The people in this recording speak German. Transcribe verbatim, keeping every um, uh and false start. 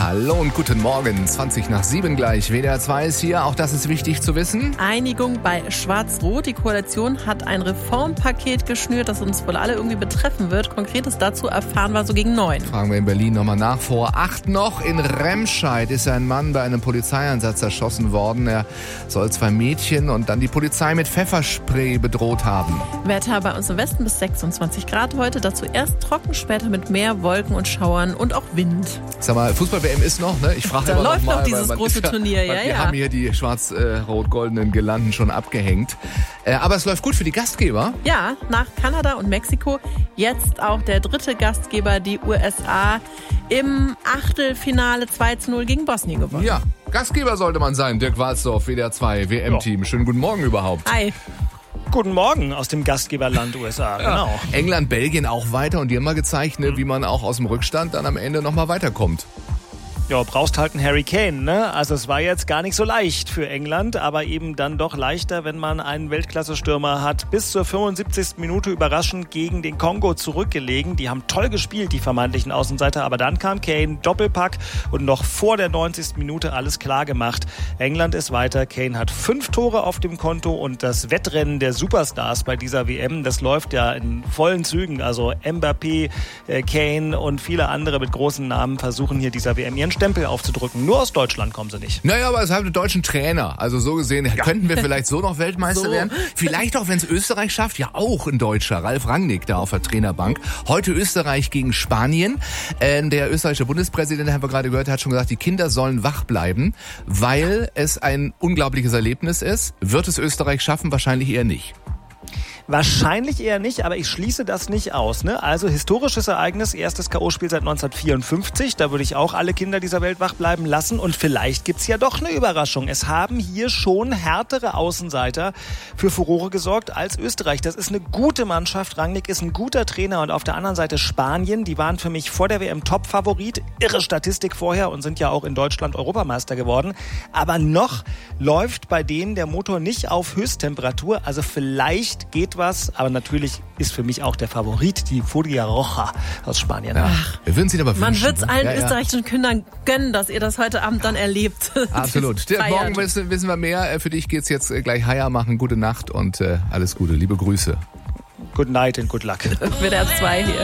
Hallo und guten Morgen, zwanzig nach sieben gleich. W D R zwei ist hier, auch das ist wichtig zu wissen. Einigung bei Schwarz-Rot. Die Koalition hat ein Reformpaket geschnürt, das uns wohl alle irgendwie betreffen wird. Konkretes dazu erfahren wir so gegen neun. Fragen wir in Berlin nochmal nach. Vor acht noch in Remscheid ist ein Mann bei einem Polizeieinsatz erschossen worden. Er soll zwei Mädchen und dann die Polizei mit Pfefferspray bedroht haben. Wetter bei uns im Westen bis sechsundzwanzig Grad heute. Dazu erst trocken, später mit mehr Wolken und Schauern und auch Wind. Sag mal, Fußball-W M ist noch, ne? Ich frage Da immer läuft noch mal, noch dieses weil man große ist ja, Turnier, ja, wir ja. haben hier die schwarz-rot-goldenen Girlanden schon abgehängt. Äh, aber es läuft gut für die Gastgeber. Ja, nach Kanada und Mexiko jetzt auch der dritte Gastgeber, die U S A, im Achtelfinale zwei zu null gegen Bosnien gewonnen. Ja, Gastgeber sollte man sein. Dirk Walzdorf, W D R zwei W M-Team. Ja. Schönen guten Morgen überhaupt. Hi. Guten Morgen aus dem Gastgeberland U S A, ja. Genau. England, Belgien auch weiter und die haben mal gezeigt, ne, wie man auch aus dem Rückstand dann am Ende nochmal weiterkommt. Ja, brauchst halt einen Harry Kane, ne? Also es war jetzt gar nicht so leicht für England, aber eben dann doch leichter, wenn man einen Weltklasse-Stürmer hat. Bis zur fünfundsiebzigsten Minute überraschend gegen den Kongo zurückgelegen. Die haben toll gespielt, die vermeintlichen Außenseiter, aber dann kam Kane, Doppelpack und noch vor der neunzigsten Minute alles klar gemacht. England ist weiter, Kane hat fünf Tore auf dem Konto und das Wettrennen der Superstars bei dieser W M, das läuft ja in vollen Zügen. Also Mbappé, Kane und viele andere mit großen Namen versuchen hier dieser W M ihren Stempel aufzudrücken. Nur aus Deutschland kommen sie nicht. Naja, aber es haben einen deutschen Trainer. Also so gesehen, ja. Könnten wir vielleicht so noch Weltmeister so. werden. Vielleicht auch, wenn es Österreich schafft. Ja, auch ein Deutscher. Ralf Rangnick da auf der Trainerbank. Heute Österreich gegen Spanien. Äh, der österreichische Bundespräsident, haben wir gerade gehört, hat schon gesagt, die Kinder sollen wach bleiben, weil es ein unglaubliches Erlebnis ist. Wird es Österreich schaffen? Wahrscheinlich eher nicht. Wahrscheinlich eher nicht, aber ich schließe das nicht aus. Ne? Also historisches Ereignis, erstes K O-Spiel seit neunzehnhundertvierundfünfzig. Da würde ich auch alle Kinder dieser Welt wach bleiben lassen. Und vielleicht gibt's ja doch eine Überraschung. Es haben hier schon härtere Außenseiter für Furore gesorgt als Österreich. Das ist eine gute Mannschaft. Rangnick ist ein guter Trainer. Und auf der anderen Seite Spanien. Die waren für mich vor der W M Top-Favorit. Irre Statistik vorher und sind ja auch in Deutschland Europameister geworden. Aber noch läuft bei denen der Motor nicht auf Höchsttemperatur. Also vielleicht geht was, aber natürlich ist für mich auch der Favorit die Furia Roja aus Spanien. Ja, wir würden sie aber wünschen. Man wird es ne? allen ja, ja. österreichischen Kindern gönnen, dass ihr das heute Abend dann erlebt. Absolut. Morgen wissen, wissen wir mehr. Für dich geht's jetzt gleich Heier machen. Gute Nacht und äh, alles Gute. Liebe Grüße. Good night and good luck. W D R zwei hier.